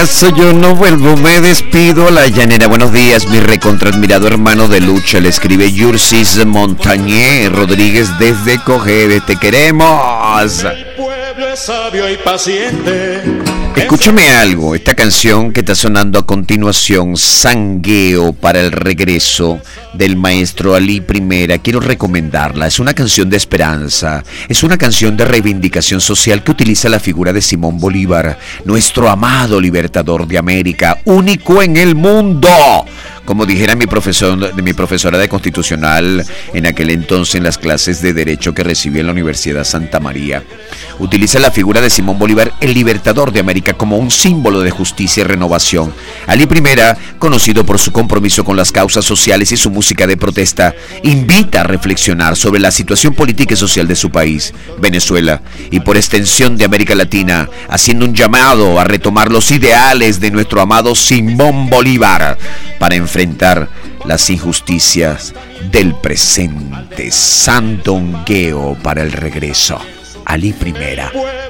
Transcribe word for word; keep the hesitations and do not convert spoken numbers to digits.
Yo no vuelvo, me despido a la llanera. Buenos días, mi recontraadmirado hermano de lucha. Le escribe Yurcis Montañé Rodríguez desde Cojedes. Te queremos. El pueblo es sabio y paciente. Escúchame algo, esta canción que está sonando a continuación, Sangueo para el regreso del maestro Ali Primera, quiero recomendarla. Es una canción de esperanza, es una canción de reivindicación social que utiliza la figura de Simón Bolívar, nuestro amado libertador de América, único en el mundo. Como dijera mi profesor, mi profesora de Constitucional en aquel entonces en las clases de Derecho que recibí en la Universidad Santa María, utiliza la figura de Simón Bolívar, el libertador de América, como un símbolo de justicia y renovación. Ali Primera, conocido por su compromiso con las causas sociales y su música de protesta, invita a reflexionar sobre la situación política y social de su país, Venezuela, y por extensión de América Latina, haciendo un llamado a retomar los ideales de nuestro amado Simón Bolívar para enfrentar las injusticias del presente. Sandungueo para el regreso. Ali Primera.